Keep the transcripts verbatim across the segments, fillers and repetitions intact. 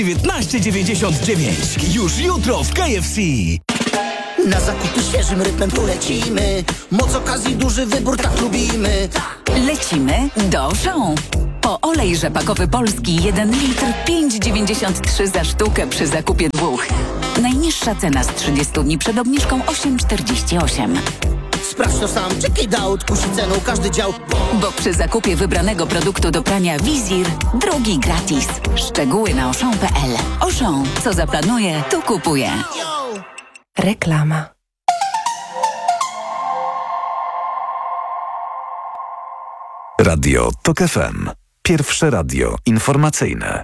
dziewiętnaście dziewięćdziesiąt dziewięć. Już jutro w K F C. Na zakupy świeżym rytmem polecimy. Moc okazji, duży wybór, tak lubimy. Lecimy do Auchan. Po olej rzepakowy polski jeden litr pięć dziewięćdziesiąt trzy za sztukę przy zakupie dwóch. Najniższa cena z trzydziestu dni przed obniżką osiem czterdzieści osiem. Sprawdź to sam, check it out, kusi ceną każdy dział. Bo przy zakupie wybranego produktu do prania Wizir drugi gratis. Szczegóły na auchan kropka p l. Auchan, co zaplanuje, to kupuje. Reklama. Radio Tok F M. Pierwsze radio informacyjne.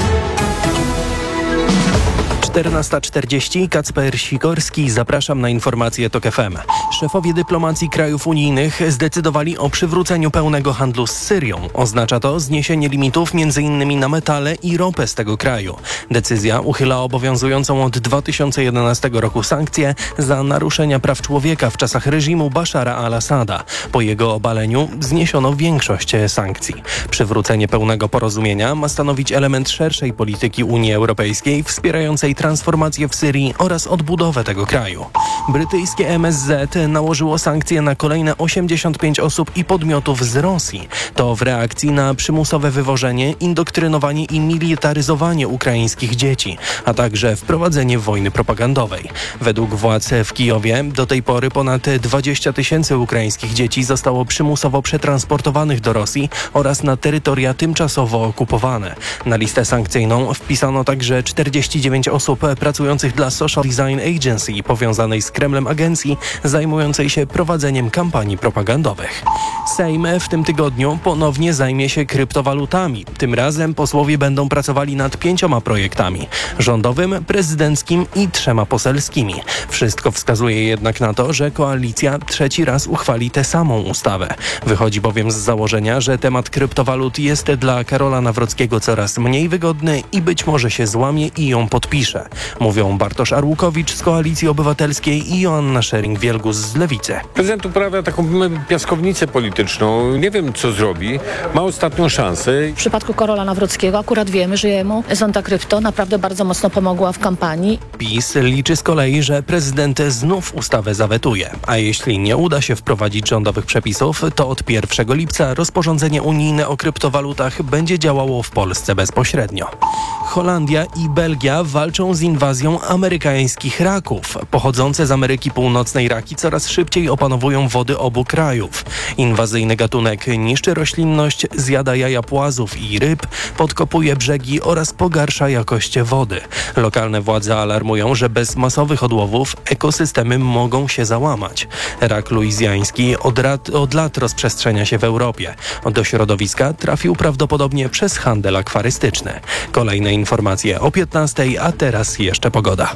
czternasta czterdzieści, Kacper Sikorski, zapraszam na informacje Tok F M. Szefowie dyplomacji krajów unijnych zdecydowali o przywróceniu pełnego handlu z Syrią. Oznacza to zniesienie limitów między innymi na metale i ropę z tego kraju. Decyzja uchyla obowiązującą od dwa tysiące jedenastego roku sankcje za naruszenia praw człowieka w czasach reżimu Bashara al-Assada. Po jego obaleniu zniesiono większość sankcji. Przywrócenie pełnego porozumienia ma stanowić element szerszej polityki Unii Europejskiej wspierającej transformację w Syrii oraz odbudowę tego kraju. Brytyjskie M S Z nałożyło sankcje na kolejne osiemdziesiąt pięć osób i podmiotów z Rosji. To w reakcji na przymusowe wywożenie, indoktrynowanie i militaryzowanie ukraińskich dzieci, a także wprowadzenie wojny propagandowej. Według władz w Kijowie do tej pory ponad dwadzieścia tysięcy ukraińskich dzieci zostało przymusowo przetransportowanych do Rosji oraz na terytoria tymczasowo okupowane. Na listę sankcyjną wpisano także czterdzieści dziewięć osób pracujących dla Social Design Agency, powiązanej z Kremlem agencji zajmującej się prowadzeniem kampanii propagandowych. Sejm w tym tygodniu ponownie zajmie się kryptowalutami. Tym razem posłowie będą pracowali nad pięcioma projektami: rządowym, prezydenckim i trzema poselskimi. Wszystko wskazuje jednak na to, że koalicja trzeci raz uchwali tę samą ustawę. Wychodzi bowiem z założenia, że temat kryptowalut jest dla Karola Nawrockiego coraz mniej wygodny i być może się złamie i ją podpisze. Mówią Bartosz Arłukowicz z Koalicji Obywatelskiej i Joanna Schering-Wielgus z Lewicy. Prezydent uprawia taką piaskownicę polityczną. Nie wiem, co zrobi. Ma ostatnią szansę. W przypadku Karola Nawrockiego akurat wiemy, że jemu Zonda Krypto naprawdę bardzo mocno pomogła w kampanii. PiS liczy z kolei, że prezydent znów ustawę zawetuje. A jeśli nie uda się wprowadzić rządowych przepisów, to od pierwszego lipca rozporządzenie unijne o kryptowalutach będzie działało w Polsce bezpośrednio. Holandia i Belgia walczą z inwazją amerykańskich raków. Pochodzące z Ameryki Północnej raki coraz szybciej opanowują wody obu krajów. Inwazyjny gatunek niszczy roślinność, zjada jaja płazów i ryb, podkopuje brzegi oraz pogarsza jakość wody. Lokalne władze alarmują, że bez masowych odłowów ekosystemy mogą się załamać. Rak luizjański od, rat, od lat rozprzestrzenia się w Europie. Do środowiska trafił prawdopodobnie przez handel akwarystyczny. Kolejne informacje o piętnastej, a teraz jeszcze pogoda.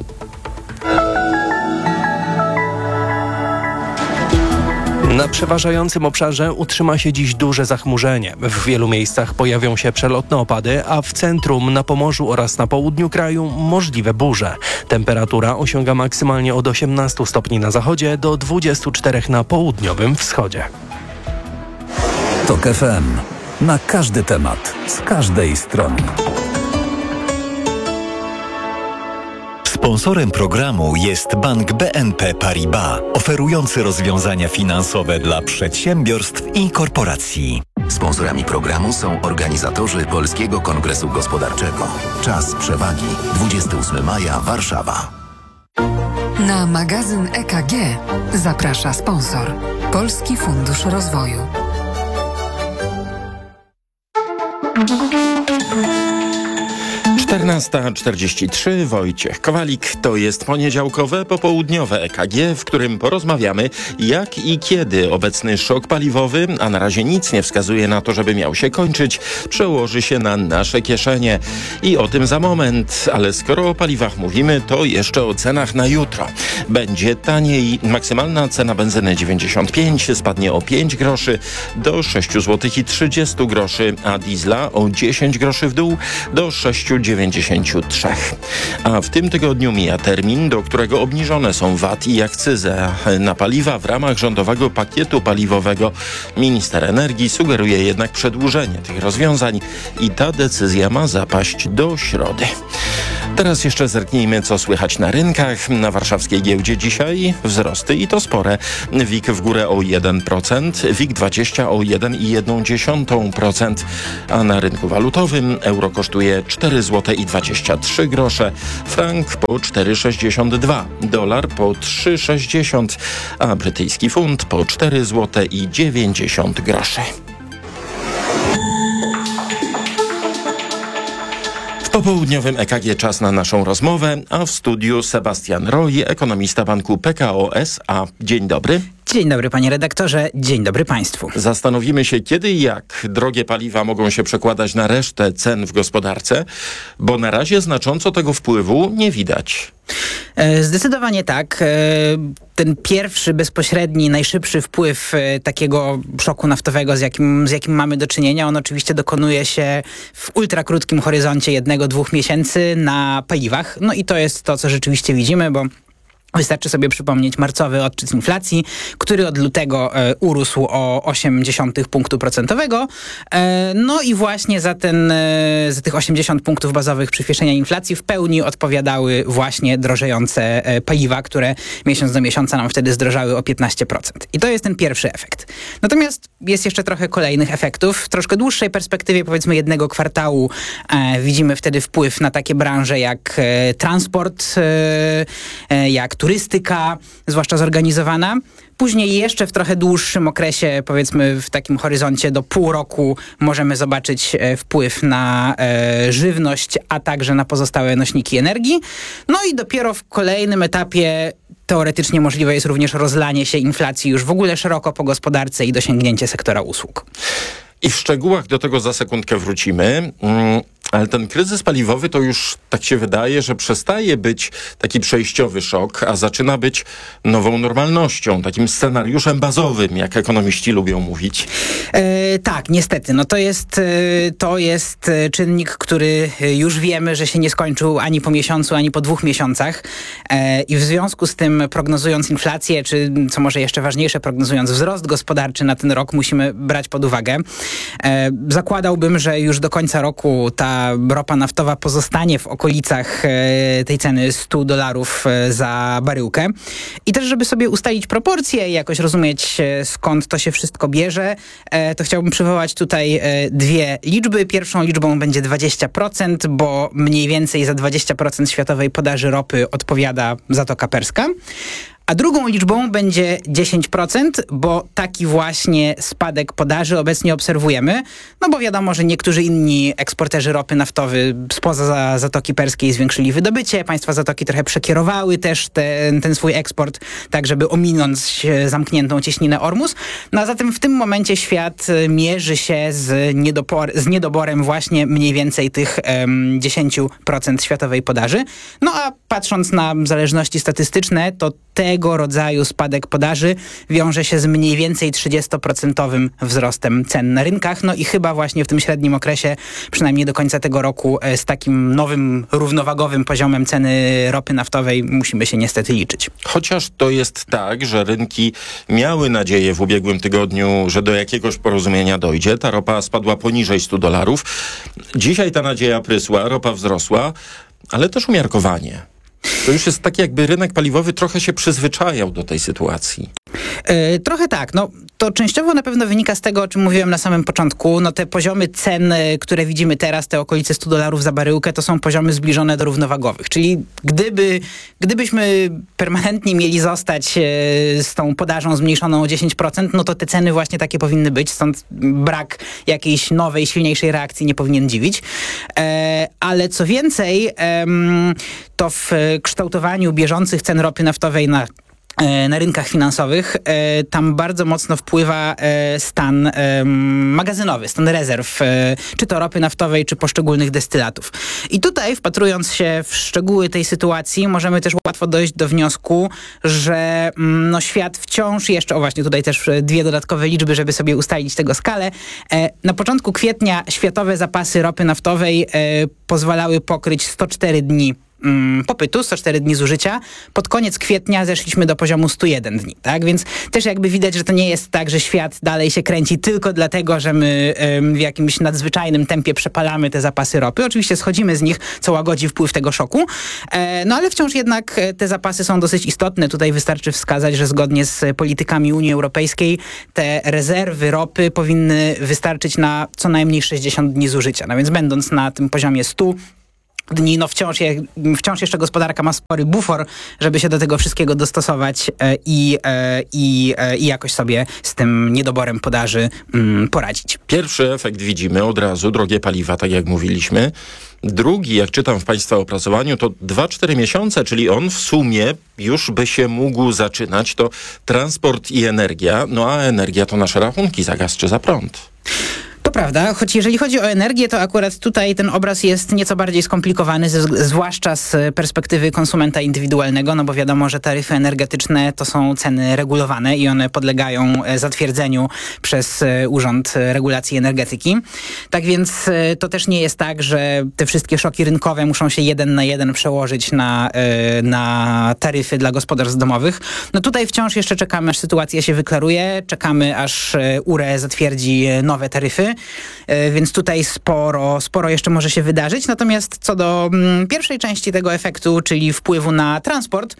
Na przeważającym obszarze utrzyma się dziś duże zachmurzenie. W wielu miejscach pojawią się przelotne opady, a w centrum, na Pomorzu oraz na południu kraju możliwe burze. Temperatura osiąga maksymalnie od osiemnastu stopni na zachodzie do dwudziestu czterech na południowym wschodzie. Tok F M. Na każdy temat, z każdej strony. Sponsorem programu jest Bank B N P Paribas, oferujący rozwiązania finansowe dla przedsiębiorstw i korporacji. Sponsorami programu są organizatorzy Polskiego Kongresu Gospodarczego. Czas przewagi. dwudziestego ósmego maja, Warszawa. Na magazyn E K G zaprasza sponsor Polski Fundusz Rozwoju. czternasta czterdzieści trzy, Wojciech Kowalik. To jest poniedziałkowe, popołudniowe E K G, w którym porozmawiamy, jak i kiedy obecny szok paliwowy, a na razie nic nie wskazuje na to, żeby miał się kończyć, przełoży się na nasze kieszenie. I o tym za moment, ale skoro o paliwach mówimy, to jeszcze o cenach na jutro. Będzie taniej. Maksymalna cena benzyny dziewięćdziesiąt pięć spadnie o pięć groszy do sześć złotych trzydzieści groszy, a diesla o dziesięć groszy w dół do sześć dziewięćdziesiąt dziewięćdziesiąt trzy. A w tym tygodniu mija termin, do którego obniżone są V A T i akcyzę na paliwa w ramach rządowego pakietu paliwowego. Minister energii sugeruje jednak przedłużenie tych rozwiązań i ta decyzja ma zapaść do środy. Teraz jeszcze zerknijmy, co słychać na rynkach. Na warszawskiej giełdzie dzisiaj wzrosty i to spore. W I K w górę o jeden procent, W I K dwadzieścia o jeden i jedna dziesiąta procent, a na rynku walutowym euro kosztuje cztery złote i dwadzieścia trzy grosze, frank po cztery sześćdziesiąt dwa, dolar po trzy sześćdziesiąt, a brytyjski funt po cztery złote i dziewięćdziesiąt groszy. W popołudniowym E K G czas na naszą rozmowę, a w studiu Sebastian Roy, ekonomista banku P K O S A. Dzień dobry. Dzień dobry, panie redaktorze. Dzień dobry państwu. Zastanowimy się, kiedy i jak drogie paliwa mogą się przekładać na resztę cen w gospodarce, bo na razie znacząco tego wpływu nie widać. Zdecydowanie tak. Ten pierwszy, bezpośredni, najszybszy wpływ takiego szoku naftowego, z jakim, z jakim mamy do czynienia, on oczywiście dokonuje się w ultrakrótkim horyzoncie jednego, dwóch miesięcy na paliwach. No i to jest to, co rzeczywiście widzimy, bo wystarczy sobie przypomnieć marcowy odczyt inflacji, który od lutego e, urósł o osiemdziesiąt punktu procentowego. E, no i właśnie za, ten, e, za tych osiemdziesiąt punktów bazowych przyspieszenia inflacji w pełni odpowiadały właśnie drożejące e, paliwa, które miesiąc do miesiąca nam wtedy zdrożały o piętnaście procent. I to jest ten pierwszy efekt. Natomiast jest jeszcze trochę kolejnych efektów. W troszkę dłuższej perspektywie, powiedzmy jednego kwartału, e, widzimy wtedy wpływ na takie branże jak e, transport, e, e, jak turystyka, zwłaszcza zorganizowana. Później jeszcze w trochę dłuższym okresie, powiedzmy w takim horyzoncie do pół roku, możemy zobaczyć e, wpływ na e, żywność, a także na pozostałe nośniki energii. No i dopiero w kolejnym etapie teoretycznie możliwe jest również rozlanie się inflacji już w ogóle szeroko po gospodarce i dosięgnięcie sektora usług. I w szczegółach do tego za sekundkę wrócimy. Mm. Ale ten kryzys paliwowy to już tak się wydaje, że przestaje być taki przejściowy szok, a zaczyna być nową normalnością, takim scenariuszem bazowym, jak ekonomiści lubią mówić. E, tak, niestety. No to jest, to jest czynnik, który już wiemy, że się nie skończył ani po miesiącu, ani po dwóch miesiącach. E, I w związku z tym, prognozując inflację, czy co może jeszcze ważniejsze, prognozując wzrost gospodarczy na ten rok, musimy brać pod uwagę. E, zakładałbym, że już do końca roku ta ropa naftowa pozostanie w okolicach e, tej ceny stu dolarów e, za baryłkę. I też, żeby sobie ustalić proporcje i jakoś rozumieć, e, skąd to się wszystko bierze, e, to chciałbym przywołać tutaj e, dwie liczby. Pierwszą liczbą będzie dwadzieścia procent, bo mniej więcej za dwadzieścia procent światowej podaży ropy odpowiada Zatoka Perska. A drugą liczbą będzie dziesięć procent, bo taki właśnie spadek podaży obecnie obserwujemy. No bo wiadomo, że niektórzy inni eksporterzy ropy naftowej spoza Zatoki Perskiej zwiększyli wydobycie. Państwa Zatoki trochę przekierowały też ten, ten swój eksport, tak żeby ominąć zamkniętą cieśninę Ormus. No a zatem w tym momencie świat mierzy się z, niedopor- z niedoborem właśnie mniej więcej tych um, dziesięć procent światowej podaży. No a patrząc na zależności statystyczne, to tego rodzaju spadek podaży wiąże się z mniej więcej trzydziestoprocentowym wzrostem cen na rynkach. No i chyba właśnie w tym średnim okresie, przynajmniej do końca tego roku, z takim nowym, równowagowym poziomem ceny ropy naftowej musimy się niestety liczyć. Chociaż to jest tak, że rynki miały nadzieję w ubiegłym tygodniu, że do jakiegoś porozumienia dojdzie. Ta ropa spadła poniżej stu dolarów. Dzisiaj ta nadzieja prysła, ropa wzrosła, ale też umiarkowanie. To już jest tak, jakby rynek paliwowy trochę się przyzwyczajał do tej sytuacji. Yy, trochę tak. No, to częściowo na pewno wynika z tego, o czym mówiłem na samym początku. No, te poziomy cen, które widzimy teraz, te okolice stu dolarów za baryłkę, to są poziomy zbliżone do równowagowych. Czyli gdyby, gdybyśmy permanentnie mieli zostać yy, z tą podażą zmniejszoną o dziesięć procent, no to te ceny właśnie takie powinny być. Stąd brak jakiejś nowej, silniejszej reakcji nie powinien dziwić. Yy, ale co więcej, yy, to w kształtowaniu bieżących cen ropy naftowej na na rynkach finansowych, tam bardzo mocno wpływa stan magazynowy, stan rezerw, czy to ropy naftowej, czy poszczególnych destylatów. I tutaj, wpatrując się w szczegóły tej sytuacji, możemy też łatwo dojść do wniosku, że no, świat wciąż jeszcze, o właśnie tutaj też dwie dodatkowe liczby, żeby sobie ustalić tego skalę. Na początku kwietnia światowe zapasy ropy naftowej pozwalały pokryć sto cztery dni popytu, sto cztery dni zużycia. Pod koniec kwietnia zeszliśmy do poziomu sto jeden dni, tak? Więc też jakby widać, że to nie jest tak, że świat dalej się kręci tylko dlatego, że my ym, w jakimś nadzwyczajnym tempie przepalamy te zapasy ropy. Oczywiście schodzimy z nich, co łagodzi wpływ tego szoku. E, no ale wciąż jednak te zapasy są dosyć istotne. Tutaj wystarczy wskazać, że zgodnie z politykami Unii Europejskiej te rezerwy ropy powinny wystarczyć na co najmniej sześćdziesiąt dni zużycia. No więc będąc na tym poziomie stu dni, no wciąż, je, wciąż jeszcze gospodarka ma spory bufor, żeby się do tego wszystkiego dostosować e, i, e, i, e, i jakoś sobie z tym niedoborem podaży mm, poradzić. Pierwszy efekt widzimy od razu, drogie paliwa, tak jak mówiliśmy. Drugi, jak czytam w Państwa opracowaniu, to dwa cztery miesiące, czyli on w sumie już by się mógł zaczynać. To transport i energia, no a energia to nasze rachunki za gaz czy za prąd. To prawda, choć jeżeli chodzi o energię, to akurat tutaj ten obraz jest nieco bardziej skomplikowany, z, zwłaszcza z perspektywy konsumenta indywidualnego, no bo wiadomo, że taryfy energetyczne to są ceny regulowane i one podlegają zatwierdzeniu przez Urząd Regulacji Energetyki. Tak więc to też nie jest tak, że te wszystkie szoki rynkowe muszą się jeden na jeden przełożyć na, na taryfy dla gospodarstw domowych. No tutaj wciąż jeszcze czekamy, aż sytuacja się wyklaruje, czekamy, aż U R E zatwierdzi nowe taryfy. Więc tutaj sporo, sporo jeszcze może się wydarzyć. Natomiast co do mm, pierwszej części tego efektu, czyli wpływu na transport,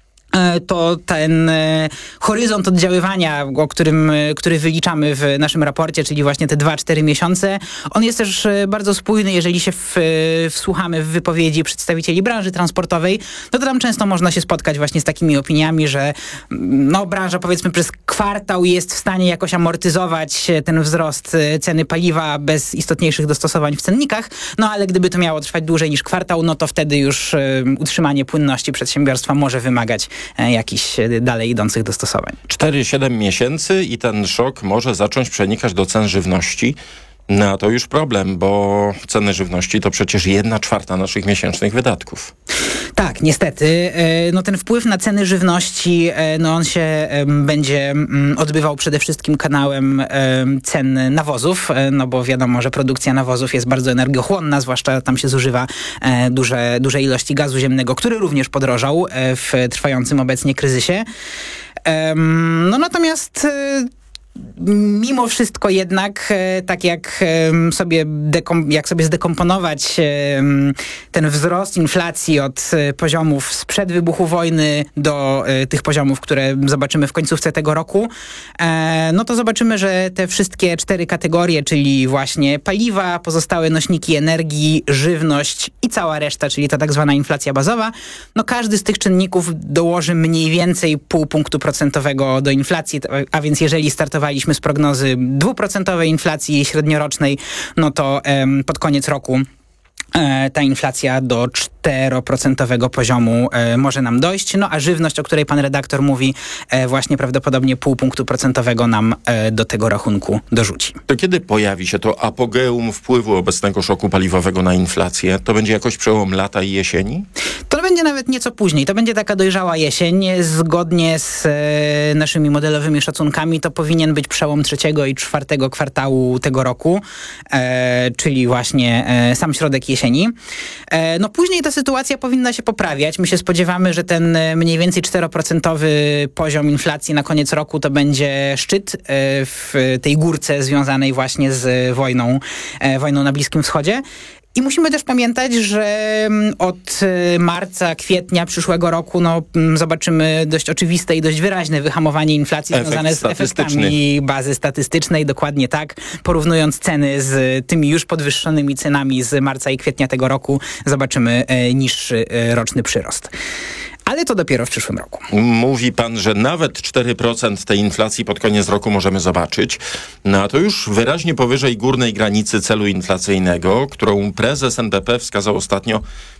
to ten horyzont oddziaływania, o którym, który wyliczamy w naszym raporcie, czyli właśnie te dwa cztery miesiące, on jest też bardzo spójny, jeżeli się w, wsłuchamy w wypowiedzi przedstawicieli branży transportowej, no to tam często można się spotkać właśnie z takimi opiniami, że no branża powiedzmy przez kwartał jest w stanie jakoś amortyzować ten wzrost ceny paliwa bez istotniejszych dostosowań w cennikach, no ale gdyby to miało trwać dłużej niż kwartał, no to wtedy już utrzymanie płynności przedsiębiorstwa może wymagać jakichś dalej idących dostosowań. cztery siedem miesięcy i ten szok może zacząć przenikać do cen żywności. No to już problem, bo ceny żywności to przecież jedna czwarta naszych miesięcznych wydatków. Tak, niestety. No ten wpływ na ceny żywności, no on się będzie odbywał przede wszystkim kanałem cen nawozów, no bo wiadomo, że produkcja nawozów jest bardzo energochłonna, zwłaszcza tam się zużywa duże, duże ilości gazu ziemnego, który również podrożał w trwającym obecnie kryzysie. No natomiast mimo wszystko jednak, tak jak sobie, dekom- jak sobie zdekomponować ten wzrost inflacji od poziomów sprzed wybuchu wojny do tych poziomów, które zobaczymy w końcówce tego roku, no to zobaczymy, że te wszystkie cztery kategorie, czyli właśnie paliwa, pozostałe nośniki energii, żywność i cała reszta, czyli ta tak zwana inflacja bazowa, no każdy z tych czynników dołoży mniej więcej pół punktu procentowego do inflacji, a więc jeżeli startowaliśmy z prognozy dwuprocentowej inflacji średniorocznej, no to em, pod koniec roku e, ta inflacja do czteroprocentowego poziomu e, może nam dojść. No a żywność, o której pan redaktor mówi, e, właśnie prawdopodobnie pół punktu procentowego nam e, do tego rachunku dorzuci. To kiedy pojawi się to apogeum wpływu obecnego szoku paliwowego na inflację? To będzie jakoś przełom lata i jesieni? To będzie nawet nieco później. To będzie taka dojrzała jesień. Zgodnie z e, naszymi modelowymi szacunkami to powinien być przełom trzeciego i czwartego kwartału tego roku, e, czyli właśnie e, sam środek jesieni. E, no później ta sytuacja powinna się poprawiać. My się spodziewamy, że ten mniej więcej czteroprocentowy poziom inflacji na koniec roku to będzie szczyt e, w tej górce związanej właśnie z wojną, e, wojną na Bliskim Wschodzie. I musimy też pamiętać, że od marca, kwietnia przyszłego roku no, zobaczymy dość oczywiste i dość wyraźne wyhamowanie inflacji Efekt związane z efektami bazy statystycznej. Dokładnie tak. Porównując ceny z tymi już podwyższonymi cenami z marca i kwietnia tego roku, zobaczymy niższy roczny przyrost. Ale to dopiero w przyszłym roku. Mówi pan, że nawet cztery procent tej inflacji pod koniec roku możemy zobaczyć. No a to już wyraźnie powyżej górnej granicy celu inflacyjnego, którą prezes N B P wskazał ostatnio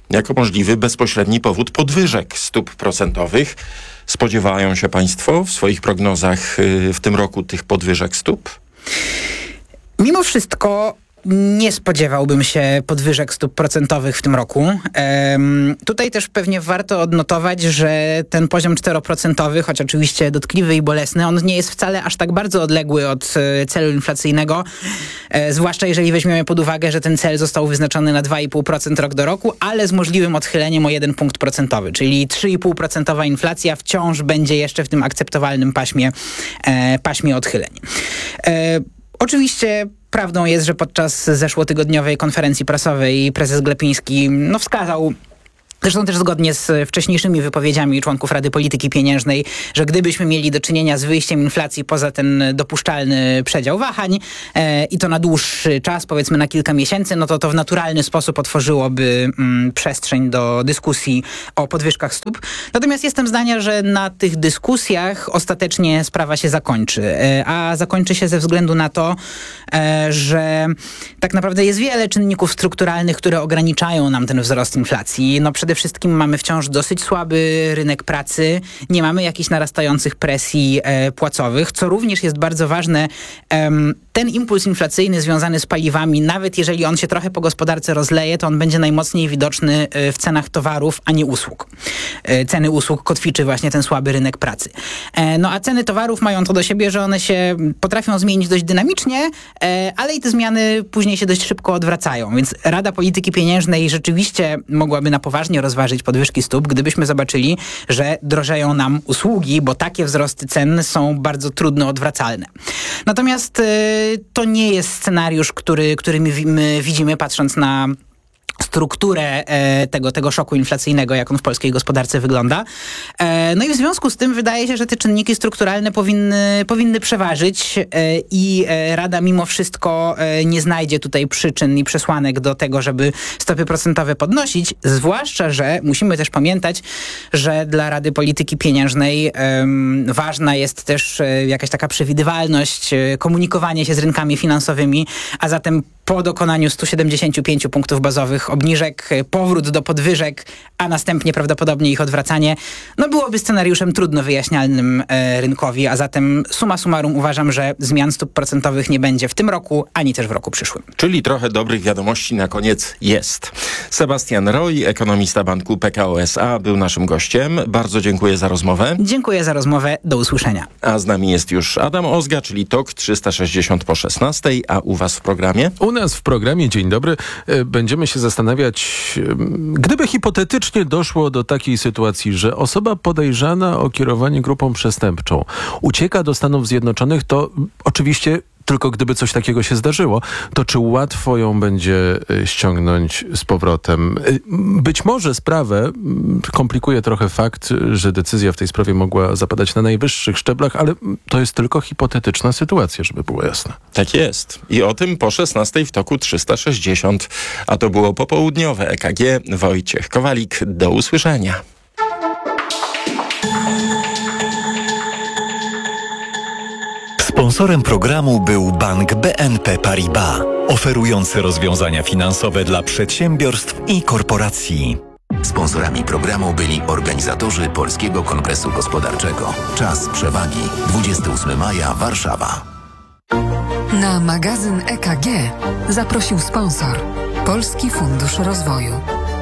jako możliwy bezpośredni powód podwyżek stóp procentowych. Spodziewają się państwo w swoich prognozach w tym roku tych podwyżek stóp? Mimo wszystko nie spodziewałbym się podwyżek stóp procentowych w tym roku. Um, tutaj też pewnie warto odnotować, że ten poziom czteroprocentowy, choć oczywiście dotkliwy i bolesny, on nie jest wcale aż tak bardzo odległy od e, celu inflacyjnego, e, zwłaszcza jeżeli weźmiemy pod uwagę, że ten cel został wyznaczony na dwa i pół procent rok do roku, ale z możliwym odchyleniem o jeden punkt procentowy, czyli trzy i pół procent inflacja wciąż będzie jeszcze w tym akceptowalnym paśmie, e, paśmie odchyleń. E, oczywiście prawdą jest, że podczas zeszłotygodniowej konferencji prasowej prezes Glapiński no, wskazał, zresztą też zgodnie z wcześniejszymi wypowiedziami członków Rady Polityki Pieniężnej, że gdybyśmy mieli do czynienia z wyjściem inflacji poza ten dopuszczalny przedział wahań e, i to na dłuższy czas, powiedzmy na kilka miesięcy, no to to w naturalny sposób otworzyłoby mm, przestrzeń do dyskusji o podwyżkach stóp. Natomiast jestem zdania, że na tych dyskusjach ostatecznie sprawa się zakończy. E, a zakończy się ze względu na to, e, że tak naprawdę jest wiele czynników strukturalnych, które ograniczają nam ten wzrost inflacji. No przede Przede wszystkim mamy wciąż dosyć słaby rynek pracy, nie mamy jakichś narastających presji e, płacowych, co również jest bardzo ważne. Em, ten impuls inflacyjny związany z paliwami, nawet jeżeli on się trochę po gospodarce rozleje, to on będzie najmocniej widoczny e, w cenach towarów, a nie usług. E, ceny usług kotwiczy właśnie ten słaby rynek pracy. E, no a ceny towarów mają to do siebie, że one się potrafią zmienić dość dynamicznie, e, ale i te zmiany później się dość szybko odwracają. Więc Rada Polityki Pieniężnej rzeczywiście mogłaby na poważnie rozważyć podwyżki stóp, gdybyśmy zobaczyli, że drożeją nam usługi, bo takie wzrosty cen są bardzo trudno odwracalne. Natomiast y, to nie jest scenariusz, który, który my, my widzimy, patrząc na strukturę e, tego, tego szoku inflacyjnego, jak on w polskiej gospodarce wygląda. E, no i w związku z tym wydaje się, że te czynniki strukturalne powinny, powinny przeważyć e, i e, Rada mimo wszystko e, nie znajdzie tutaj przyczyn i przesłanek do tego, żeby stopy procentowe podnosić, zwłaszcza, że musimy też pamiętać, że dla Rady Polityki Pieniężnej e, ważna jest też e, jakaś taka przewidywalność, e, komunikowanie się z rynkami finansowymi, a zatem po dokonaniu stu siedemdziesięciu pięciu punktów bazowych obniżek, powrót do podwyżek, a następnie prawdopodobnie ich odwracanie, no byłoby scenariuszem trudno wyjaśnialnym e, rynkowi, a zatem summa summarum uważam, że zmian stóp procentowych nie będzie w tym roku, ani też w roku przyszłym. Czyli trochę dobrych wiadomości na koniec jest. Sebastian Roy, ekonomista banku P K O S A, był naszym gościem. Bardzo dziękuję za rozmowę. Dziękuję za rozmowę. Do usłyszenia. A z nami jest już Adam Ozga, czyli T O K trzysta sześćdziesiąt po szesnastej, a u was w programie? U nas w programie, dzień dobry, będziemy się zastanawiać, gdyby hipotetycznie doszło do takiej sytuacji, że osoba podejrzana o kierowanie grupą przestępczą ucieka do Stanów Zjednoczonych, to oczywiście tylko gdyby coś takiego się zdarzyło, to czy łatwo ją będzie ściągnąć z powrotem? Być może sprawę komplikuje trochę fakt, że decyzja w tej sprawie mogła zapadać na najwyższich szczeblach, ale to jest tylko hipotetyczna sytuacja, żeby było jasne. Tak jest. I o tym po szesnastej w toku trzysta sześćdziesiąt. A to było popołudniowe E K G. Wojciech Kowalik. Do usłyszenia. Sponsorem programu był Bank B N P Paribas, oferujący rozwiązania finansowe dla przedsiębiorstw i korporacji. Sponsorami programu byli organizatorzy Polskiego Kongresu Gospodarczego. Czas przewagi dwudziestego ósmego maja, Warszawa. Na magazyn E K G zaprosił sponsor Polski Fundusz Rozwoju.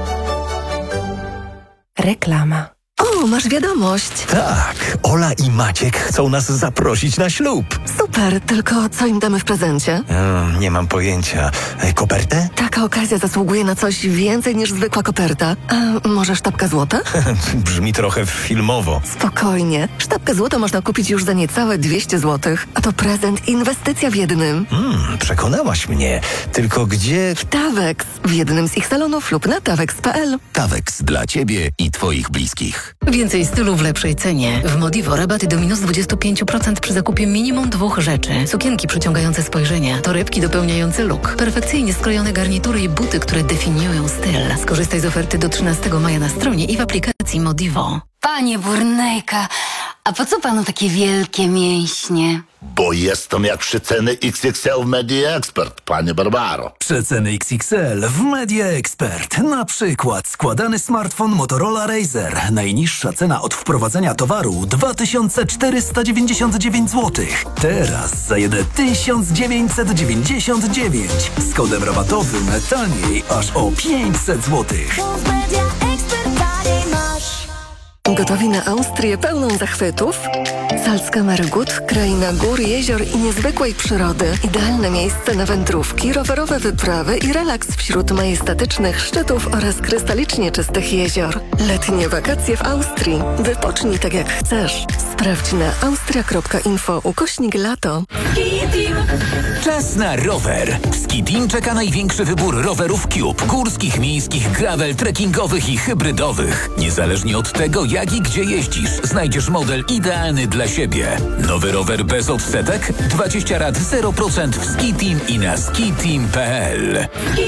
Reklama. O, masz wiadomość. Tak, Ola i Maciek chcą nas zaprosić na ślub. Super, tylko co im damy w prezencie? Hmm, nie mam pojęcia. E, kopertę? Taka okazja zasługuje na coś więcej niż zwykła koperta. A może sztabka złota? Brzmi trochę filmowo. Spokojnie. Sztabkę złota można kupić już za niecałe dwieście złotych. A to prezent i inwestycja w jednym. Hmm, przekonałaś mnie. Tylko gdzie... W Tawex. W jednym z ich salonów lub na tawex kropka p l. Tawex dla ciebie i twoich bliskich. Więcej stylu w lepszej cenie. W Modivo rabaty do minus dwadzieścia pięć procent przy zakupie minimum dwóch rzeczy. Sukienki przyciągające spojrzenie, torebki dopełniające look, perfekcyjnie skrojone garnitury i buty, które definiują styl. Skorzystaj z oferty do trzynastego maja na stronie i w aplikacji Modivo. Panie Burnejka, a po co panu takie wielkie mięśnie? Bo jestem jak przeceny X X L w Media Expert, panie Barbaro. Przeceny X X L w Media Expert. Na przykład składany smartfon Motorola Razr. Najniższa cena od wprowadzenia towaru dwa tysiące czterysta dziewięćdziesiąt dziewięć złotych. Teraz za jedyne tysiąc dziewięćset dziewięćdziesiąt dziewięć. Z kodem rabatowym taniej aż o pięćset złotych. Gotowi na Austrię pełną zachwytów? Salzkammergut, kraina gór, jezior i niezwykłej przyrody. Idealne miejsce na wędrówki, rowerowe wyprawy i relaks wśród majestatycznych szczytów oraz krystalicznie czystych jezior. Letnie wakacje w Austrii. Wypocznij tak jak chcesz. Sprawdź na austria kropka info ukośnik lato. Czas na rower. W Ski Team czeka największy wybór rowerów Cube. Górskich, miejskich, gravel, trekkingowych i hybrydowych. Niezależnie od tego, jak i gdzie jeździsz, znajdziesz model idealny dla siebie. Nowy rower bez odsetek? dwadzieścia rat zero procent w Ski Team i na skiteam kropka p l.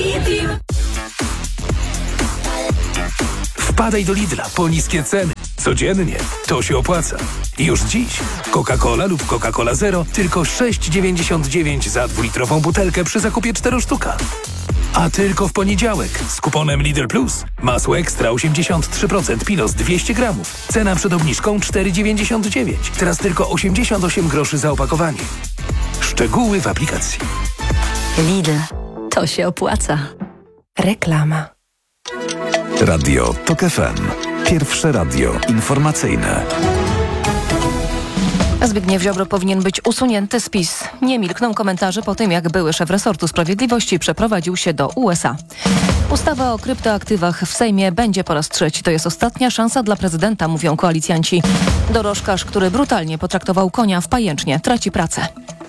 Wpadaj do Lidla po niskie ceny. Codziennie. To się opłaca. Już dziś. Coca-Cola lub Coca-Cola Zero tylko sześć dziewięćdziesiąt dziewięć za dwulitrową butelkę przy zakupie cztery sztuka. A tylko w poniedziałek z kuponem Lidl Plus. Masło ekstra osiemdziesiąt trzy procent Pilos dwieście gramów. Cena przed obniżką cztery dziewięćdziesiąt dziewięć. Teraz tylko osiemdziesiąt osiem groszy za opakowanie. Szczegóły w aplikacji. Lidl. To się opłaca. Reklama. Radio TOK F M. Pierwsze radio informacyjne. Zbigniew Ziobro powinien być usunięty z PiS. Nie milkną komentarze po tym, jak były szef resortu sprawiedliwości przeprowadził się do U S A. Ustawa o kryptoaktywach w Sejmie będzie po raz trzeci. To jest ostatnia szansa dla prezydenta, mówią koalicjanci. Dorożkarz, który brutalnie potraktował konia w Pajęcznie, traci pracę.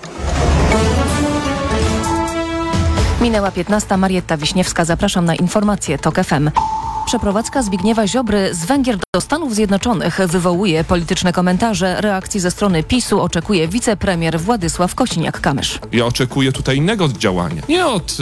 Minęła piętnasta. Marietta Wiśniewska. Zapraszam na informacje TOK F M. Przeprowadzka Zbigniewa Ziobry z Węgier do Stanów Zjednoczonych wywołuje polityczne komentarze. Reakcji ze strony PiSu oczekuje wicepremier Władysław Kosiniak-Kamysz. Ja oczekuję tutaj innego działania, nie od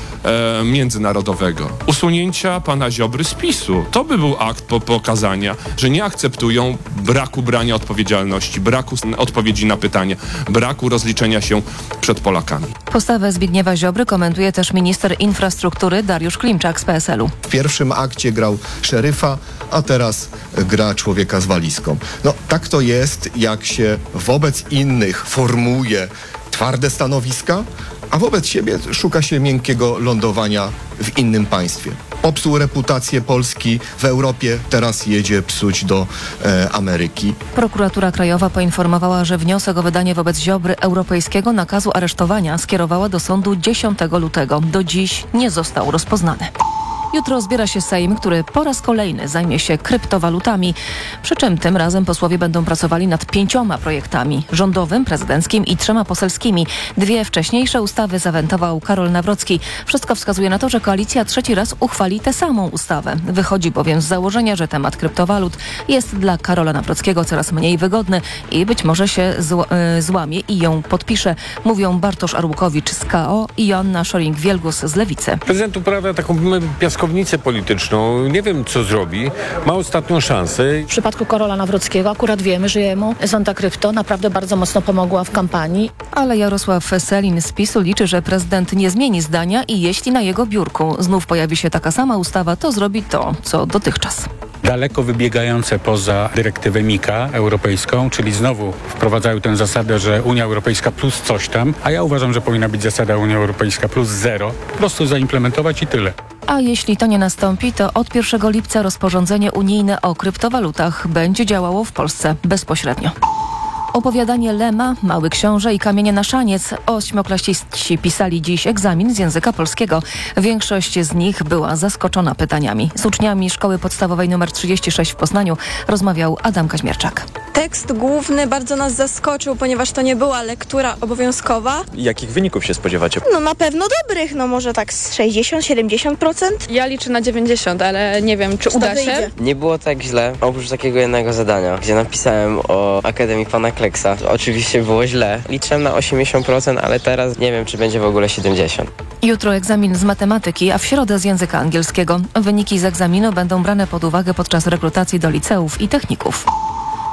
e, międzynarodowego. Usunięcia pana Ziobry z PiSu. To by był akt po pokazania, że nie akceptują braku brania odpowiedzialności, braku odpowiedzi na pytanie, braku rozliczenia się przed Polakami. Postawę Zbigniewa Ziobry komentuje też minister infrastruktury Dariusz Klimczak z P S L-u. W pierwszym akcie grał szeryfa, a teraz gra człowieka z walizką. No tak to jest, jak się wobec innych formuje twarde stanowiska, a wobec siebie szuka się miękkiego lądowania w innym państwie. Popsuł reputację Polski w Europie, teraz jedzie psuć do e, Ameryki. Prokuratura Krajowa poinformowała, że wniosek o wydanie wobec Ziobry europejskiego nakazu aresztowania skierowała do sądu dziesiątego lutego. Do dziś nie został rozpoznany. Jutro zbiera się Sejm, który po raz kolejny zajmie się kryptowalutami. Przy czym tym razem posłowie będą pracowali nad pięcioma projektami. Rządowym, prezydenckim i trzema poselskimi. Dwie wcześniejsze ustawy zawentował Karol Nawrocki. Wszystko wskazuje na to, że koalicja trzeci raz uchwali tę samą ustawę. Wychodzi bowiem z założenia, że temat kryptowalut jest dla Karola Nawrockiego coraz mniej wygodny i być może się zł- y- złamie i ją podpisze. Mówią Bartosz Arłukowicz z K O i Joanna Szoring-Wielgus z Lewicy. Prezydent uprawia taką piaskownicę polityczną. Nie wiem, co zrobi. Ma ostatnią szansę. W przypadku Karola Nawrockiego akurat wiemy, że jemu Zonda Krypto naprawdę bardzo mocno pomogła w kampanii. Ale Jarosław Sellin z PiSu liczy, że prezydent nie zmieni zdania i jeśli na jego biurku znów pojawi się taka sama ustawa, to zrobi to, co dotychczas. Daleko wybiegające poza dyrektywę Mika europejską, czyli znowu wprowadzają tę zasadę, że Unia Europejska plus coś tam, a ja uważam, że powinna być zasada Unia Europejska plus zero. Po prostu zaimplementować i tyle. A jeśli to nie nastąpi, to od pierwszego lipca rozporządzenie unijne o kryptowalutach będzie działało w Polsce bezpośrednio. Opowiadanie Lema, Mały Książę i Kamienie na szaniec. Ośmioklasiści pisali dziś egzamin z języka polskiego. Większość z nich była zaskoczona pytaniami. Z uczniami szkoły podstawowej nr trzydzieści sześć w Poznaniu rozmawiał Adam Kaźmierczak. Tekst główny bardzo nas zaskoczył, ponieważ to nie była lektura obowiązkowa. Jakich wyników się spodziewacie? No na pewno dobrych, no może tak z sześćdziesiąt do siedemdziesięciu procent. Ja liczę na dziewięćdziesiąt, ale nie wiem, czy uda się. Nie było tak źle, oprócz takiego jednego zadania, gdzie napisałem o Akademii Pana Kleksa. Oczywiście było źle. Liczyłem na osiemdziesiąt procent, ale teraz nie wiem, czy będzie w ogóle siedemdziesiąt procent. Jutro egzamin z matematyki, a w środę z języka angielskiego. Wyniki z egzaminu będą brane pod uwagę podczas rekrutacji do liceów i techników.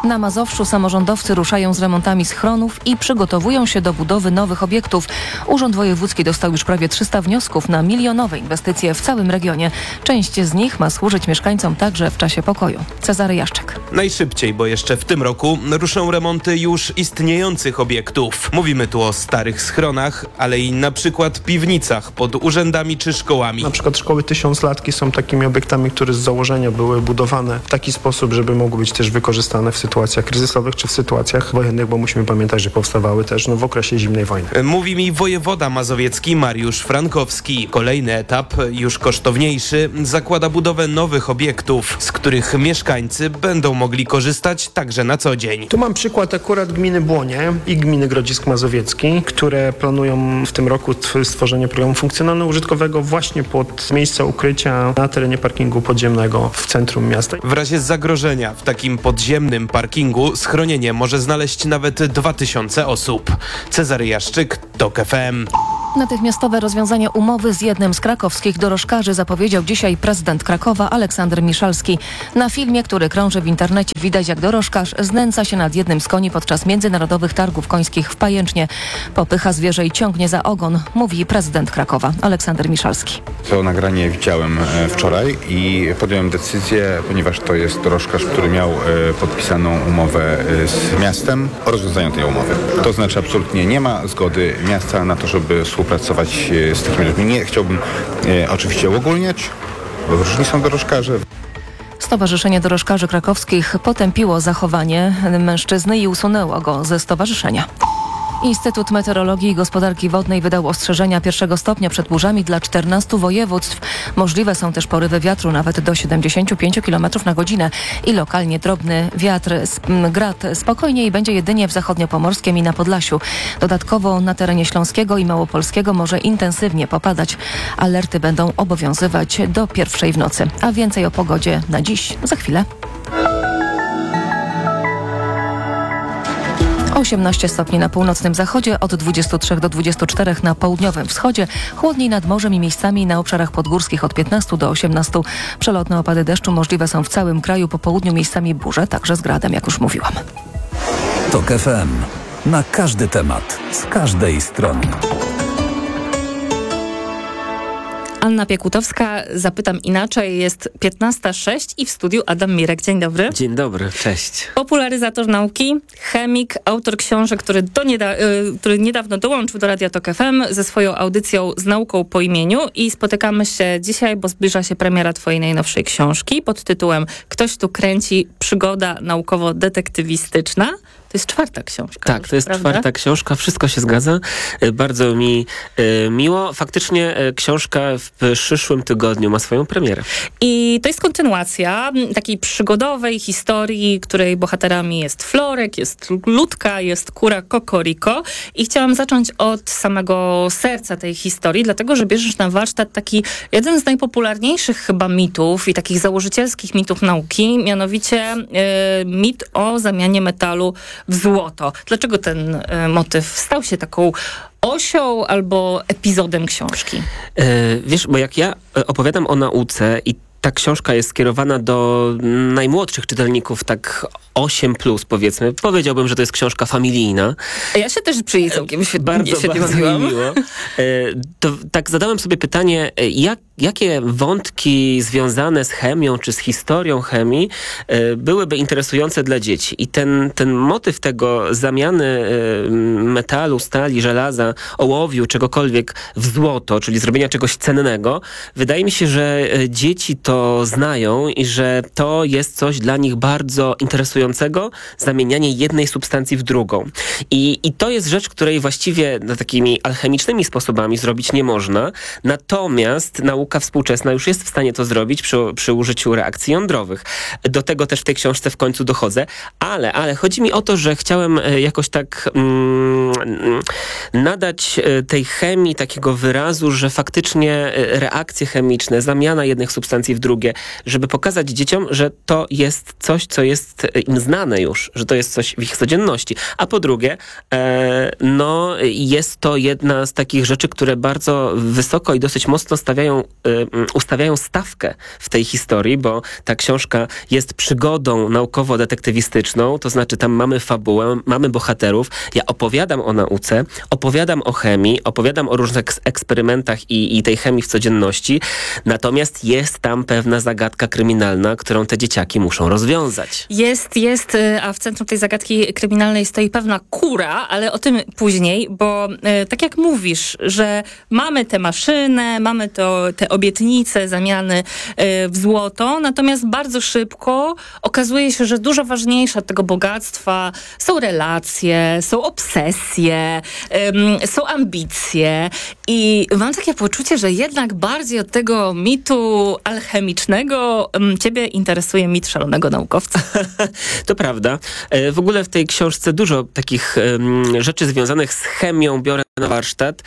Na Mazowszu samorządowcy ruszają z remontami schronów i przygotowują się do budowy nowych obiektów. Urząd Wojewódzki dostał już prawie trzysta wniosków na milionowe inwestycje w całym regionie. Część z nich ma służyć mieszkańcom także w czasie pokoju. Cezary Jaszczek. Najszybciej, bo jeszcze w tym roku ruszą remonty już istniejących obiektów. Mówimy tu o starych schronach, ale i na przykład piwnicach pod urzędami czy szkołami. Na przykład szkoły tysiąclatki są takimi obiektami, które z założenia były budowane w taki sposób, żeby mogły być też wykorzystane w sytuacjach kryzysowych czy w sytuacjach wojennych, bo musimy pamiętać, że powstawały też no, w okresie zimnej wojny. Mówi mi wojewoda mazowiecki Mariusz Frankowski. Kolejny etap, już kosztowniejszy, zakłada budowę nowych obiektów, z których mieszkańcy będą mogli korzystać także na co dzień. Tu mam przykład akurat gminy Błonie i gminy Grodzisk Mazowiecki, które planują w tym roku stworzenie programu funkcjonalno-użytkowego właśnie pod miejsca ukrycia na terenie parkingu podziemnego w centrum miasta. W razie zagrożenia w takim podziemnym parkingu schronienie może znaleźć nawet dwa tysiące osób. Cezary Jaszczyk, TOK F M. Natychmiastowe rozwiązanie umowy z jednym z krakowskich dorożkarzy zapowiedział dzisiaj prezydent Krakowa Aleksander Miszalski. Na filmie, który krąży w internecie, widać, jak dorożkarz znęca się nad jednym z koni podczas międzynarodowych targów końskich w Pajęcznie. Popycha zwierzę i ciągnie za ogon, mówi prezydent Krakowa Aleksander Miszalski. To nagranie widziałem wczoraj i podjąłem decyzję, ponieważ to jest dorożkarz, który miał podpisaną umowę z miastem o rozwiązaniu tej umowy. To znaczy absolutnie nie ma zgody miasta na to, żeby współpracować z takimi ludźmi. Nie chciałbym e, oczywiście uogólniać, bo różni są dorożkarze. Stowarzyszenie Dorożkarzy Krakowskich potępiło zachowanie mężczyzny i usunęło go ze stowarzyszenia. Instytut Meteorologii i Gospodarki Wodnej wydał ostrzeżenia pierwszego stopnia przed burzami dla czternastu województw. Możliwe są też porywy wiatru nawet do siedemdziesiąt pięć kilometrów na godzinę i lokalnie drobny wiatr, grad. Spokojniej będzie jedynie w zachodniopomorskiem i na Podlasiu. Dodatkowo na terenie Śląskiego i Małopolskiego może intensywnie popadać. Alerty będą obowiązywać do pierwszej w nocy. A więcej o pogodzie na dziś za chwilę. osiemnaście stopni na północnym zachodzie, od dwudziestu trzech do dwudziestu czterech na południowym wschodzie, chłodniej nad morzem i miejscami na obszarach podgórskich od piętnastu do osiemnastu. Przelotne opady deszczu możliwe są w całym kraju, po południu miejscami burze, także z gradem, jak już mówiłam. TOK F M. Na każdy temat, z każdej strony. Anna Piekutowska, zapytam inaczej, jest piętnasta sześć i w studiu Adam Mirek. Dzień dobry. Dzień dobry, cześć. Popularyzator nauki, chemik, autor książek, który, do nieda- y, który niedawno dołączył do Radia Tok F M ze swoją audycją Z nauką po imieniu i spotykamy się dzisiaj, bo zbliża się premiera twojej najnowszej książki pod tytułem Ktoś tu kręci, przygoda naukowo-detektywistyczna. To jest czwarta książka. Tak, już, to jest prawda? czwarta książka, wszystko się zgadza. Bardzo mi e, miło. Faktycznie e, książka w przyszłym tygodniu ma swoją premierę. I to jest kontynuacja takiej przygodowej historii, której bohaterami jest Florek, jest Ludka, jest kura Kokoriko. I chciałam zacząć od samego serca tej historii, dlatego, że bierzesz na warsztat taki jeden z najpopularniejszych chyba mitów i takich założycielskich mitów nauki, mianowicie e, mit o zamianie metalu w złoto. Dlaczego ten y, motyw stał się taką osią albo epizodem książki? E, wiesz, bo jak ja opowiadam o nauce i ta książka jest skierowana do najmłodszych czytelników, tak osiem plus powiedzmy. Powiedziałbym, że to jest książka familijna. Ja się też przy niej całkiem świetnie, bardzo, świetnie bardzo mi miło. E, to tak zadałem sobie pytanie, jak, jakie wątki związane z chemią czy z historią chemii e, byłyby interesujące dla dzieci. I ten, ten motyw tego zamiany e, metalu, stali, żelaza, ołowiu, czegokolwiek w złoto, czyli zrobienia czegoś cennego, wydaje mi się, że dzieci to znają i że to jest coś dla nich bardzo interesującego, zamienianie jednej substancji w drugą. I, i to jest rzecz, której właściwie no, takimi alchemicznymi sposobami zrobić nie można. Natomiast nauka współczesna już jest w stanie to zrobić przy, przy użyciu reakcji jądrowych. Do tego też w tej książce w końcu dochodzę. Ale, ale chodzi mi o to, że chciałem jakoś tak mm, nadać tej chemii takiego wyrazu, że faktycznie reakcje chemiczne, zamiana jednych substancji w drugie, żeby pokazać dzieciom, że to jest coś, co jest im znane już, że to jest coś w ich codzienności. A po drugie, e, no jest to jedna z takich rzeczy, które bardzo wysoko i dosyć mocno stawiają, e, ustawiają stawkę w tej historii, bo ta książka jest przygodą naukowo-detektywistyczną, to znaczy tam mamy fabułę, mamy bohaterów. Ja opowiadam o nauce, opowiadam o chemii, opowiadam o różnych eksperymentach i, i tej chemii w codzienności, natomiast jest tam pewna zagadka kryminalna, którą te dzieciaki muszą rozwiązać. Jest, jest, a w centrum tej zagadki kryminalnej stoi pewna kura, ale o tym później, bo e, tak jak mówisz, że mamy tę maszynę, mamy to, te obietnice zamiany e, w złoto, natomiast bardzo szybko okazuje się, że dużo ważniejsze od tego bogactwa są relacje, są obsesje, e, są ambicje i mam takie poczucie, że jednak bardziej od tego mitu alchemicznego m, ciebie interesuje mit szalonego naukowca. To prawda. W ogóle w tej książce dużo takich um, rzeczy związanych z chemią biorę na warsztat,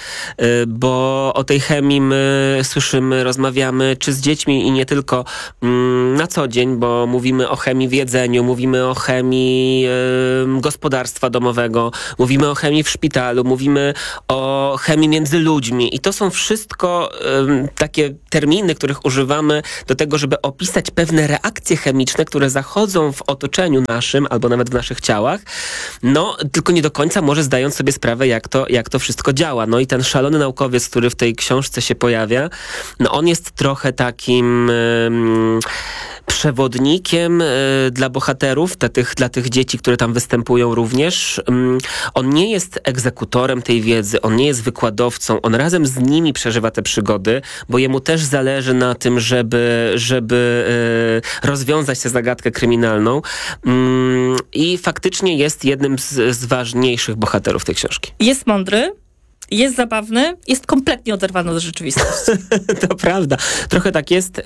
bo o tej chemii my słyszymy, rozmawiamy czy z dziećmi i nie tylko um, na co dzień, bo mówimy o chemii w jedzeniu, mówimy o chemii um, gospodarstwa domowego, mówimy o chemii w szpitalu, mówimy o chemii między ludźmi i to są wszystko um, takie terminy, których używamy do tego, żeby opisać pewne reakcje chemiczne, które zachodzą w otoczeniu naszym albo nawet w naszych ciałach, no tylko nie do końca może zdając sobie sprawę, jak to, jak to wszystko działa. No i ten szalony naukowiec, który w tej książce się pojawia, no on jest trochę takim um, przewodnikiem y, dla bohaterów, dla tych, dla tych dzieci, które tam występują również. Um, on nie jest egzekutorem tej wiedzy, on nie jest wykładowcą, on razem z nimi przeżywa te przygody, bo jemu też zależy na tym, żeby, żeby y, rozwiązać tę zagadkę kryminalną. Um, I faktycznie jest jednym z, z ważniejszych bohaterów tej książki. Jest mądry, jest zabawny, jest kompletnie oderwany od rzeczywistości. To prawda. Trochę tak jest.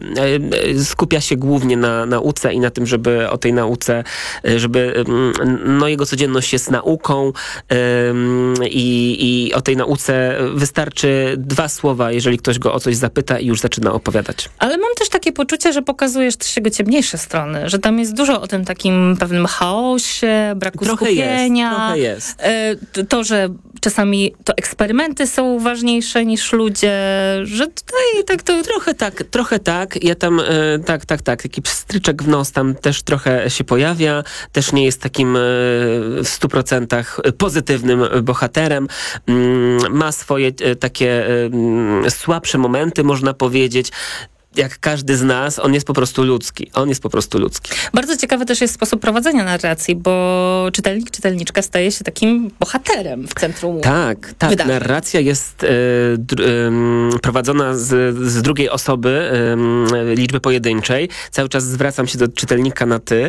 Skupia się głównie na nauce i na tym, żeby o tej nauce, żeby no jego codzienność jest nauką i, i o tej nauce wystarczy dwa słowa, jeżeli ktoś go o coś zapyta i już zaczyna opowiadać. Ale mam też takie poczucie, że pokazujesz też jego ciemniejsze strony, że tam jest dużo o tym takim pewnym chaosie, braku trochę skupienia. Jest, trochę jest. To, że czasami to eksperymenty są ważniejsze niż ludzie, że tutaj tak to... Trochę tak, trochę tak. Ja tam, e, tak, tak, tak, taki pstryczek w nos tam też trochę się pojawia. Też nie jest takim e, w stu procentach pozytywnym bohaterem. Mm, ma swoje e, takie e, słabsze momenty, można powiedzieć. Jak każdy z nas, on jest po prostu ludzki. On jest po prostu ludzki. Bardzo ciekawy też jest sposób prowadzenia narracji, bo czytelnik, czytelniczka staje się takim bohaterem w centrum Tak, tak. wydarzeń. Narracja jest y, dr, y, prowadzona z, z drugiej osoby, y, liczby pojedynczej. Cały czas zwracam się do czytelnika na ty.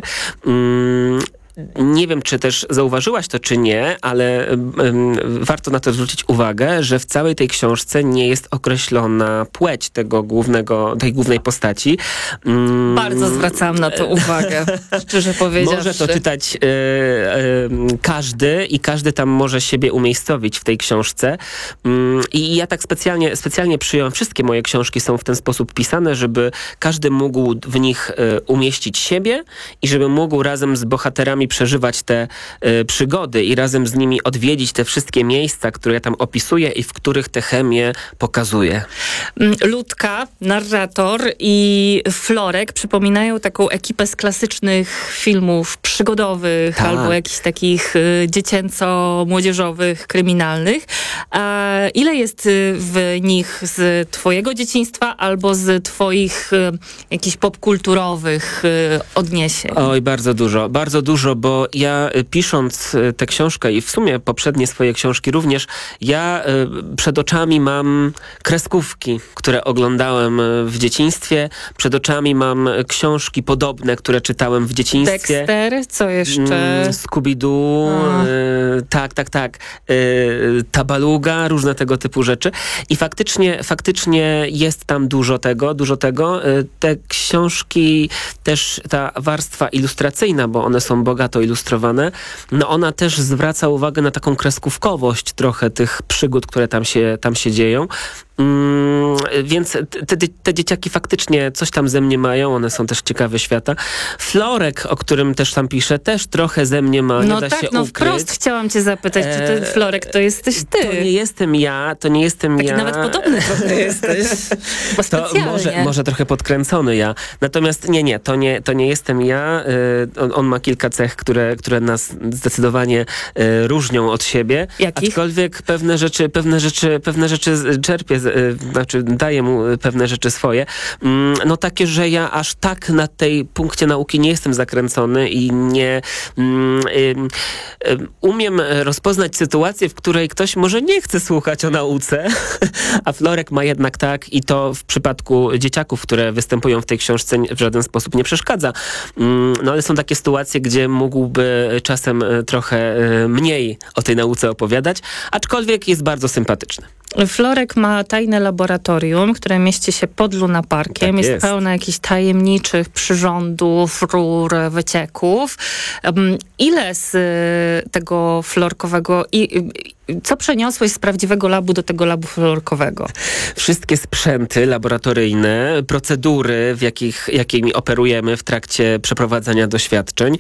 Y, Nie wiem, czy też zauważyłaś to, czy nie, ale um, warto na to zwrócić uwagę, że w całej tej książce nie jest określona płeć tego głównego, tej głównej postaci. Um, Bardzo zwracam na to uwagę, szczerze powiedziawszy. Może to czytać e, e, każdy i każdy tam może siebie umiejscowić w tej książce. Um, I ja tak specjalnie, specjalnie przyjąłem, wszystkie moje książki są w ten sposób pisane, żeby każdy mógł w nich e, umieścić siebie i żeby mógł razem z bohaterami przeżywać te y, przygody i razem z nimi odwiedzić te wszystkie miejsca, które ja tam opisuję i w których tę chemię pokazuję. Ludka, narrator i Florek przypominają taką ekipę z klasycznych filmów przygodowych tak. albo jakichś takich y, dziecięco-młodzieżowych, kryminalnych. A ile jest y, w nich z twojego dzieciństwa albo z twoich y, jakichś popkulturowych y, odniesień? Oj, bardzo dużo, bardzo dużo, bo ja pisząc tę książkę i w sumie poprzednie swoje książki również, ja przed oczami mam kreskówki, które oglądałem w dzieciństwie. Przed oczami mam książki podobne, które czytałem w dzieciństwie. Dexter, co jeszcze? Scooby-Doo, y, tak, tak, tak. Y, Tabaluga, różne tego typu rzeczy. I faktycznie, faktycznie jest tam dużo tego, dużo tego. Y, te książki, też ta warstwa ilustracyjna, bo one są bogato ilustrowane, no ona też zwraca uwagę na taką kreskówkowość trochę tych przygód, które tam się, tam się dzieją. Mm, więc te, te dzieciaki faktycznie coś tam ze mnie mają, one są też ciekawe świata. Florek, o którym też tam piszę, też trochę ze mnie ma, no nie da tak, się no ukryć. wprost chciałam cię zapytać, czy ten Florek to jesteś ty? To nie jestem ja, to nie jestem Taki ja. nawet podobny trochę jesteś, bo To specjalnie. może, może trochę podkręcony ja. Natomiast nie, nie, to nie, to nie jestem ja. Y, on, on ma kilka cech, które, które nas zdecydowanie y, różnią od siebie. Jakich? Aczkolwiek pewne rzeczy, pewne rzeczy, pewne rzeczy czerpię, y, znaczy daję mu pewne rzeczy swoje. Mm, no takie, że ja aż tak na tej punkcie nauki nie jestem zakręcony i nie mm, y, y, umiem rozpoznać sytuację, w której ktoś może nie chce słuchać o nauce, a Florek ma jednak tak i to w przypadku dzieciaków, które występują w tej książce w żaden sposób nie przeszkadza. Mm, no ale są takie sytuacje, gdzie mógłby czasem trochę mniej o tej nauce opowiadać, aczkolwiek jest bardzo sympatyczny. Florek ma tajne laboratorium, które mieści się pod lunaparkiem. Tak jest, jest pełne jakichś tajemniczych przyrządów, rur, wycieków. Um, ile z y, tego florkowego... I, y, co przeniosłeś z prawdziwego labu do tego labu florkowego? Wszystkie sprzęty laboratoryjne, procedury, w jakich, jakimi operujemy w trakcie przeprowadzania doświadczeń.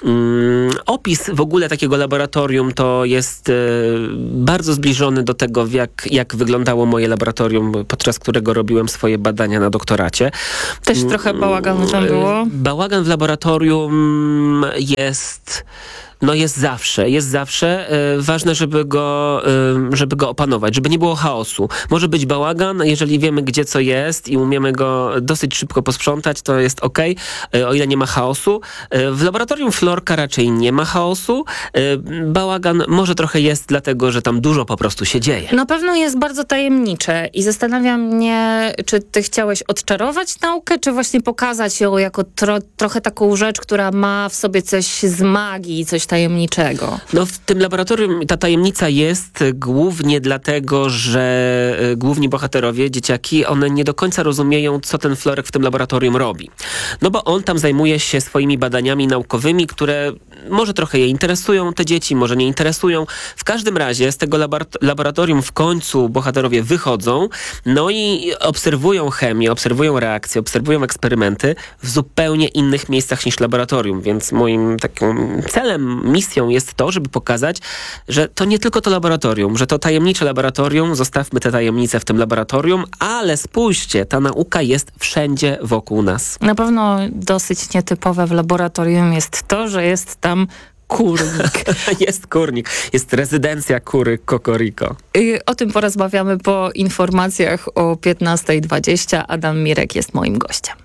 Um, opis w ogóle takiego laboratorium to jest y, bardzo zbliżony do tego, w jak, jak wyglądało moje laboratorium, podczas którego robiłem swoje badania na doktoracie. Też um, trochę bałaganu tam było? Bałagan w laboratorium jest... No jest zawsze, jest zawsze. E, ważne, żeby go, e, żeby go opanować, żeby nie było chaosu. Może być bałagan, jeżeli wiemy, gdzie co jest i umiemy go dosyć szybko posprzątać, to jest okej, e, o ile nie ma chaosu. E, w laboratorium Florka raczej nie ma chaosu. E, bałagan może trochę jest, dlatego, że tam dużo po prostu się dzieje. Na pewno jest bardzo tajemnicze i zastanawiam mnie, czy ty chciałeś odczarować naukę, czy właśnie pokazać ją jako tro, trochę taką rzecz, która ma w sobie coś z magii, coś tajemniczego. No w tym laboratorium ta tajemnica jest głównie dlatego, że y, główni bohaterowie, dzieciaki, one nie do końca rozumieją, co ten Florek w tym laboratorium robi. No bo on tam zajmuje się swoimi badaniami naukowymi, które może trochę je interesują, te dzieci, może nie interesują. W każdym razie z tego labor- laboratorium w końcu bohaterowie wychodzą, no i obserwują chemię, obserwują reakcje, obserwują eksperymenty w zupełnie innych miejscach niż laboratorium, więc moim takim celem, misją jest to, żeby pokazać, że to nie tylko to laboratorium, że to tajemnicze laboratorium, zostawmy te tajemnice w tym laboratorium, ale spójrzcie, ta nauka jest wszędzie wokół nas. Na pewno dosyć nietypowe w laboratorium jest to, że jest tam kurnik. Jest kurnik. Jest rezydencja kury Kokoriko. I o tym porozmawiamy po informacjach o piętnasta dwadzieścia. Adam Mirek jest moim gościem.